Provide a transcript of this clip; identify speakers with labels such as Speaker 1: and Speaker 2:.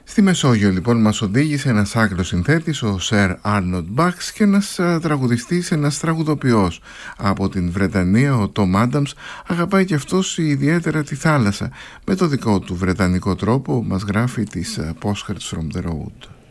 Speaker 1: Στη Μεσόγειο λοιπόν μας οδήγησε ένας Άγγλος συνθέτης, ο Sir Arnold Bax, και ένας τραγουδιστής, ένας τραγουδοποιός από την Βρετανία, ο Tom Adams. Αγαπάει και αυτός ιδιαίτερα τη θάλασσα. Με το δικό του βρετανικό τρόπο μας γράφει τις Postcards from the Road.